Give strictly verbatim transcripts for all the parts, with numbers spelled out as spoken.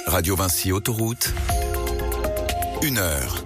Radio Vinci Autoroute, une heure.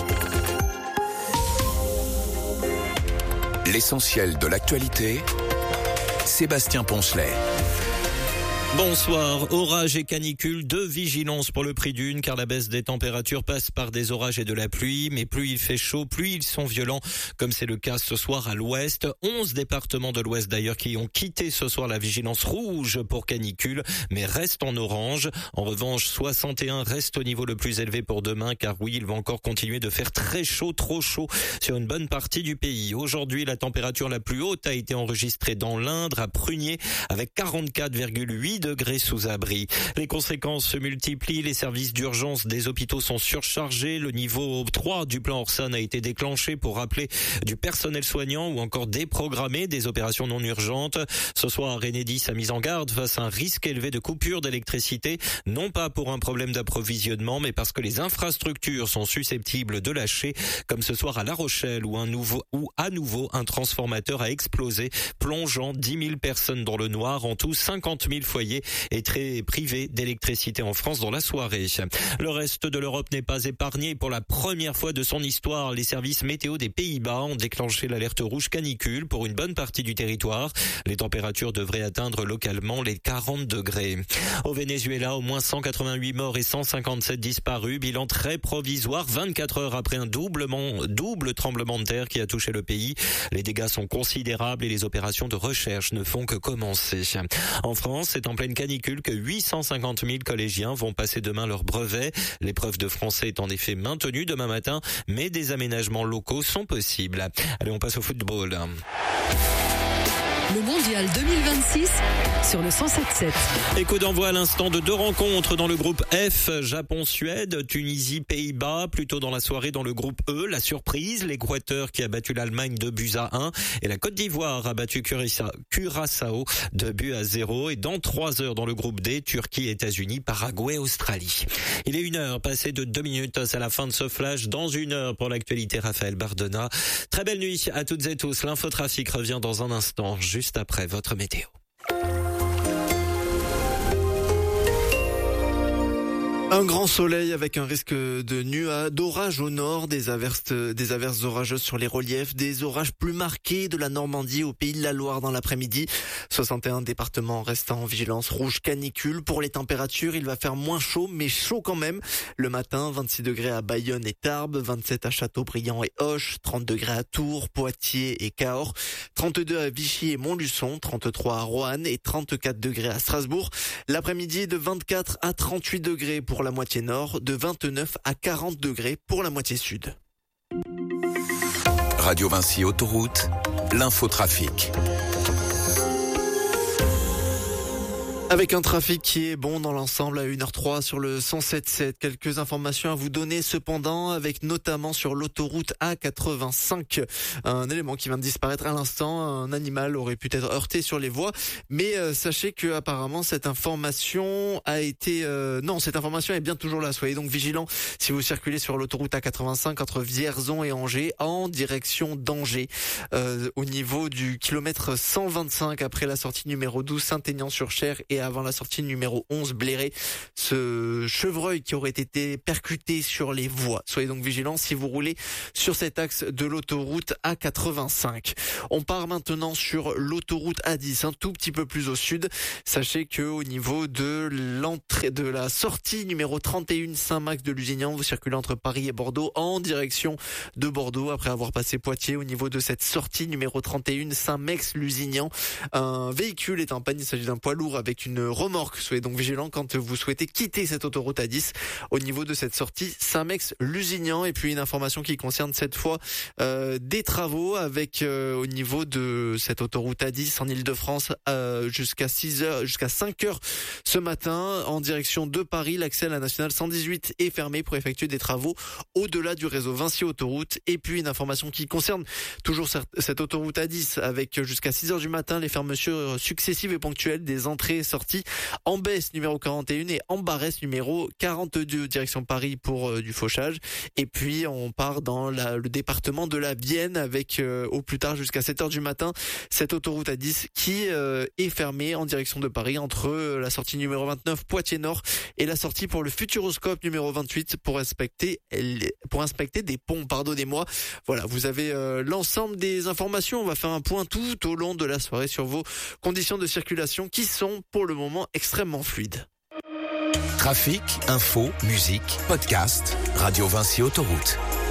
L'essentiel de l'actualité, Sébastien Poncelet. Bonsoir. Orage et canicule, deux vigilances pour le prix d'une, car la baisse des températures passe par des orages et de la pluie. Mais plus il fait chaud, plus ils sont violents, comme c'est le cas ce soir à l'ouest. Onze départements de l'ouest d'ailleurs qui ont quitté ce soir la vigilance rouge pour canicule, mais restent en orange. En revanche, soixante et un restent au niveau le plus élevé pour demain, car oui, il va encore continuer de faire très chaud, trop chaud sur une bonne partie du pays. Aujourd'hui, la température la plus haute a été enregistrée dans l'Indre, à Prunier, avec quarante-quatre virgule huit degrés sous abri. Les conséquences se multiplient, les services d'urgence des hôpitaux sont surchargés, le niveau trois du plan Orson a été déclenché pour rappeler du personnel soignant ou encore déprogrammer des opérations non urgentes. Ce soir, Enedis a mis en garde face à un risque élevé de coupure d'électricité, non pas pour un problème d'approvisionnement, mais parce que les infrastructures sont susceptibles de lâcher, comme ce soir à La Rochelle où un nouveau, où à nouveau un transformateur a explosé, plongeant dix mille personnes dans le noir. En tout, cinquante mille foyers est très privé d'électricité en France dans la soirée. Le reste de l'Europe n'est pas épargné. Pour la première fois de son histoire, les services météo des Pays-Bas ont déclenché l'alerte rouge canicule pour une bonne partie du territoire. Les températures devraient atteindre localement les quarante degrés. Au Venezuela, au moins cent quatre-vingt-huit morts et cent cinquante-sept disparus. Bilan très provisoire, vingt-quatre heures après un doublement, double tremblement de terre qui a touché le pays. Les dégâts sont considérables et les opérations de recherche ne font que commencer. En France, c'est en pleine canicule que huit cent cinquante mille collégiens vont passer demain leur brevet. L'épreuve de français est en effet maintenue demain matin, mais des aménagements locaux sont possibles. Allez, on passe au football. Le mondial deux mille vingt-six sur le cent sept sept. Et coup d'envoi à l'instant de deux rencontres dans le groupe F, Japon-Suède, Tunisie-Pays-Bas. Plutôt dans la soirée dans le groupe E, la surprise, l'Équateur qui a battu l'Allemagne deux buts à un et la Côte d'Ivoire a battu Curaçao deux buts à zéro. Et dans trois heures dans le groupe D, Turquie, États-Unis, Paraguay, Australie. Il est une heure, passé de deux minutes, c'est la fin de ce flash. Dans une heure pour l'actualité, Raphaël Bardona. Très belle nuit à toutes et tous. L'infotrafic revient dans un instant, juste après votre météo. Un grand soleil avec un risque de nuages, d'orage au nord, des averses, des averses orageuses sur les reliefs, des orages plus marqués de la Normandie au Pays de la Loire dans l'après-midi. soixante et un départements restent en vigilance rouge canicule. Pour les températures, il va faire moins chaud, mais chaud quand même. Le matin, vingt-six degrés à Bayonne et Tarbes, vingt-sept à Châteaubriand et Auch, trente degrés à Tours, Poitiers et Cahors, trente-deux à Vichy et Montluçon, trente-trois à Roanne et trente-quatre degrés à Strasbourg. L'après-midi, de vingt-quatre à trente-huit degrés pour la moitié nord, de vingt-neuf à quarante degrés pour la moitié sud. Radio Vinci Autoroute, l'infotrafic. Avec un trafic qui est bon dans l'ensemble à une heure trois sur le cent sept sept. Quelques informations à vous donner cependant, avec notamment sur l'autoroute A quatre-vingt-cinq. Un élément qui vient de disparaître à l'instant. Un animal aurait pu être heurté sur les voies. Mais euh, sachez que apparemment cette information a été... Euh, non, cette information est bien toujours là. Soyez donc vigilants si vous circulez sur l'autoroute A quatre-vingt-cinq entre Vierzon et Angers en direction d'Angers. Euh, au niveau du kilomètre cent vingt-cinq après la sortie numéro douze Saint-Aignan-sur-Cher et avant la sortie numéro onze Bléré, ce chevreuil qui aurait été percuté sur les voies. Soyez donc vigilants si vous roulez sur cet axe de l'autoroute A quatre-vingt-cinq. On part maintenant sur l'autoroute A dix, un tout petit peu plus au sud. Sachez que au niveau de l'entrée de la sortie numéro trente et un Saint-Max de Lusignan, vous circulez entre Paris et Bordeaux en direction de Bordeaux après avoir passé Poitiers. Au niveau de cette sortie numéro trente et un Saint-Max-Lusignan, un véhicule est en panne. Il s'agit d'un poids lourd avec une remorque. Soyez donc vigilants quand vous souhaitez quitter cette autoroute A dix au niveau de cette sortie Saint-Max-Lusignan. Et puis une information qui concerne cette fois euh, des travaux avec euh, au niveau de cette autoroute A dix en Ile-de-France euh, jusqu'à six heures, jusqu'à cinq heures ce matin en direction de Paris. L'accès à la nationale cent dix-huit est fermé pour effectuer des travaux au-delà du réseau Vinci Autoroute. Et puis une information qui concerne toujours cette autoroute A dix avec jusqu'à six heures du matin les fermetures successives et ponctuelles des entrées et sorties sorties Ambès numéro quarante et un et Ambarès numéro quarante-deux, direction Paris pour euh, du fauchage. Et puis on part dans la, le département de la Vienne avec euh, au plus tard jusqu'à sept heures du matin cette autoroute A dix qui euh, est fermée en direction de Paris entre euh, la sortie numéro vingt-neuf Poitiers Nord et la sortie pour le Futuroscope numéro vingt-huit pour inspecter pour inspecter des ponts, pardonnez-moi. Voilà, vous avez euh, l'ensemble des informations. On va faire un point tout au long de la soirée sur vos conditions de circulation qui sont pour le moment extrêmement fluides. Trafic, info, musique, podcast, Radio Vinci Autoroute.